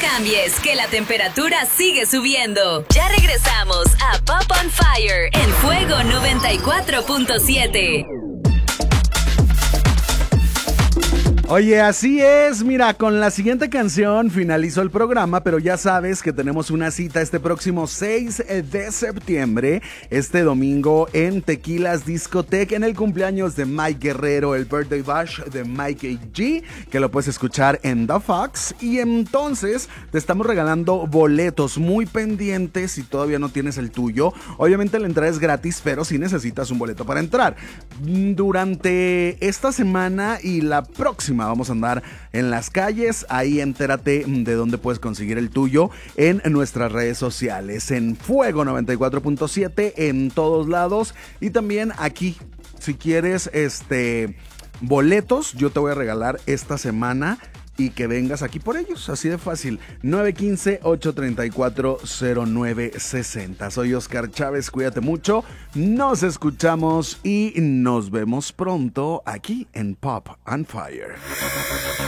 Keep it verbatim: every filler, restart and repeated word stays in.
cambies, que la temperatura sigue subiendo. Ya regresamos a Pop on Fire en Fuego noventa y cuatro punto siete. Oye, así es, mira, con la siguiente canción finalizo el programa, pero ya sabes que tenemos una cita este próximo seis de septiembre, este domingo en Tequilas Discotech, en el cumpleaños de Mike Guerrero, el Birthday Bash de Mike G, que lo puedes escuchar en The Fox, y entonces te estamos regalando boletos muy pendientes si todavía no tienes el tuyo. Obviamente la entrada es gratis, pero sí necesitas un boleto para entrar. Durante esta semana y la próxima vamos a andar en las calles, ahí entérate de dónde puedes conseguir el tuyo en nuestras redes sociales, en Fuego noventa y cuatro punto siete, en todos lados, y también aquí, si quieres este boletos, yo te voy a regalar esta semana y que vengas aquí por ellos, así de fácil. Nueve uno cinco, ocho tres cuatro, cero nueve seis cero. Soy Oscar Chávez, cuídate mucho, nos escuchamos y nos vemos pronto aquí en Pop on Fire.